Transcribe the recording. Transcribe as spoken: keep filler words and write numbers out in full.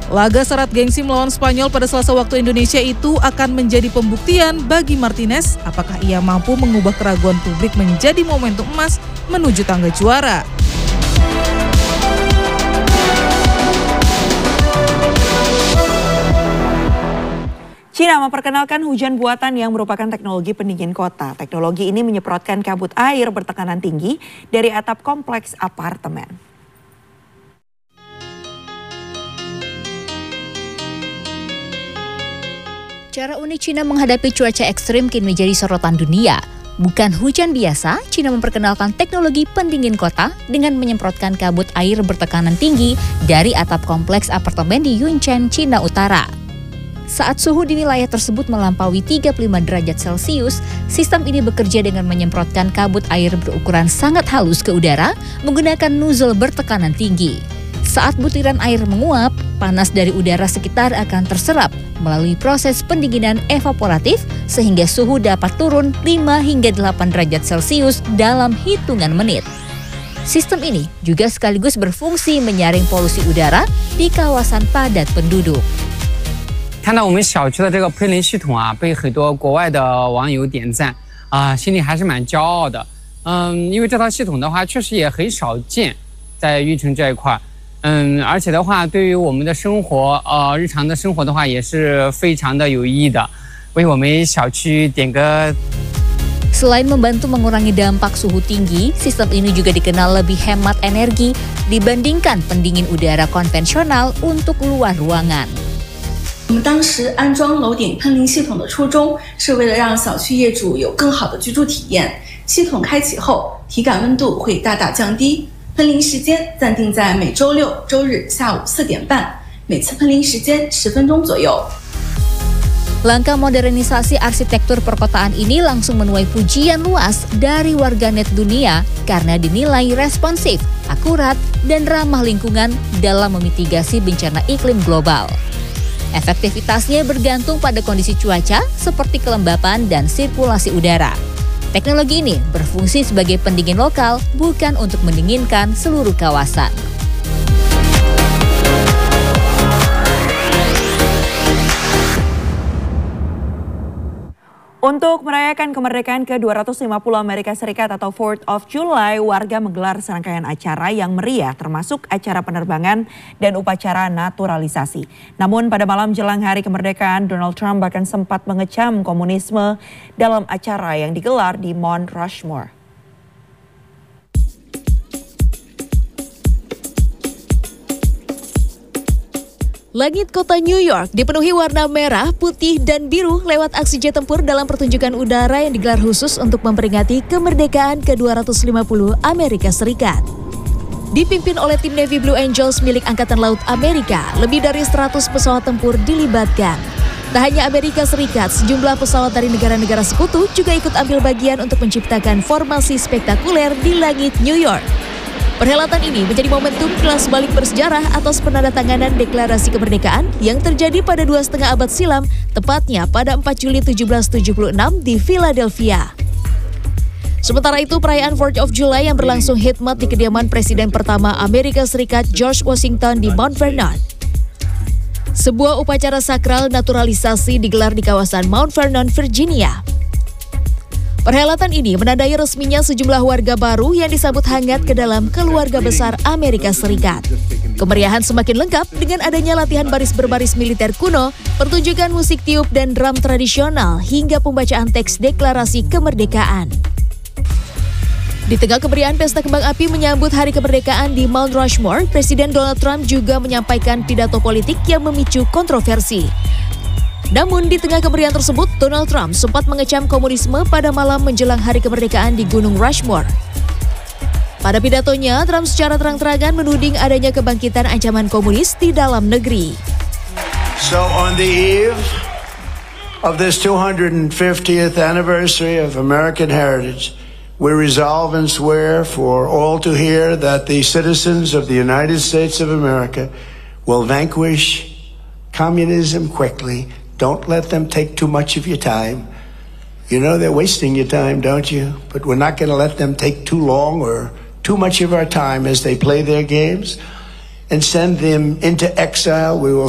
Laga syarat gengsi melawan Spanyol pada Selasa waktu Indonesia itu akan menjadi pembuktian bagi Martinez apakah ia mampu mengubah keraguan publik menjadi momentum emas menuju tangga juara. Cina memperkenalkan hujan buatan yang merupakan teknologi pendingin kota. Teknologi ini menyemprotkan kabut air bertekanan tinggi dari atap kompleks apartemen. Cara unik Cina menghadapi cuaca ekstrim kini menjadi sorotan dunia. Bukan hujan biasa, Cina memperkenalkan teknologi pendingin kota dengan menyemprotkan kabut air bertekanan tinggi dari atap kompleks apartemen di Yuncheng, Cina Utara. Saat suhu di wilayah tersebut melampaui tiga puluh lima derajat Celcius, sistem ini bekerja dengan menyemprotkan kabut air berukuran sangat halus ke udara menggunakan nozzle bertekanan tinggi. Saat butiran air menguap, panas dari udara sekitar akan terserap melalui proses pendinginan evaporatif sehingga suhu dapat turun lima hingga delapan derajat Celcius dalam hitungan menit. Sistem ini juga sekaligus berfungsi menyaring polusi udara di kawasan padat penduduk. 看到我们小区的这个喷淋系统啊，被很多国外的网友点赞啊，心里还是蛮骄傲的。嗯，因为这套系统的话，确实也很少见，在运城这一块。嗯，而且的话，对于我们的生活，呃，日常的生活的话，也是非常的有意义的，为我们小区点个。 Selain membantu mengurangi dampak suhu tinggi, sistem ini juga dikenal lebih hemat energi dibandingkan pendingin udara konvensional untuk luar ruangan. 我们当时安装楼顶喷淋系统的初衷是为了让小区业主有更好的居住体验。系统开启后，体感温度会大大降低。喷淋时间暂定在每周六、周日下午四点半，每次喷淋时间十分钟左右。 Langkah modernisasi arsitektur perkotaan ini langsung menuai pujian luas dari warganet dunia karena dinilai responsif, akurat, dan ramah lingkungan dalam memitigasi bencana iklim global. Efektivitasnya bergantung pada kondisi cuaca seperti kelembapan dan sirkulasi udara. Teknologi ini berfungsi sebagai pendingin lokal, bukan untuk mendinginkan seluruh kawasan. Untuk merayakan kemerdekaan ke dua ratus lima puluh Amerika Serikat atau fourth of July, warga menggelar serangkaian acara yang meriah termasuk acara penerbangan dan upacara naturalisasi. Namun pada malam jelang hari kemerdekaan, Donald Trump bahkan sempat mengecam komunisme dalam acara yang digelar di Mount Rushmore. Langit kota New York dipenuhi warna merah, putih, dan biru lewat aksi jet tempur dalam pertunjukan udara yang digelar khusus untuk memperingati kemerdekaan ke dua ratus lima puluh Amerika Serikat. Dipimpin oleh tim Navy Blue Angels milik Angkatan Laut Amerika, lebih dari seratus pesawat tempur dilibatkan. Tak hanya Amerika Serikat, sejumlah pesawat dari negara-negara sekutu juga ikut ambil bagian untuk menciptakan formasi spektakuler di langit New York. Perhelatan ini menjadi momentum kelas balik bersejarah atas penandatanganan Deklarasi Kemerdekaan yang terjadi pada dua setengah abad silam, tepatnya pada empat Juli tujuh belas tujuh puluh enam di Philadelphia. Sementara itu, perayaan fourth of July yang berlangsung khidmat di kediaman Presiden pertama Amerika Serikat George Washington di Mount Vernon. Sebuah upacara sakral naturalisasi digelar di kawasan Mount Vernon, Virginia. Perhelatan ini menandai resminya sejumlah warga baru yang disambut hangat ke dalam keluarga besar Amerika Serikat. Kemeriahan semakin lengkap dengan adanya latihan baris berbaris militer kuno, pertunjukan musik tiup dan drum tradisional, hingga pembacaan teks deklarasi kemerdekaan. Di tengah kemeriahan pesta kembang api menyambut hari kemerdekaan di Mount Rushmore, Presiden Donald Trump juga menyampaikan pidato politik yang memicu kontroversi. Namun di tengah kemeriahan tersebut, Donald Trump sempat mengecam komunisme pada malam menjelang hari kemerdekaan di Gunung Rushmore. Pada pidatonya, Trump secara terang-terangan menuding adanya kebangkitan ancaman komunis di dalam negeri. So on the eve of this two hundred fiftieth anniversary of American heritage, we resolve and swear for all to hear that the citizens of the United States of America will vanquish communism quickly. Don't let them take too much of your time. You know they're wasting your time, don't you? But we're not going to let them take too long or too much of our time as they play their games and send them into exile. We will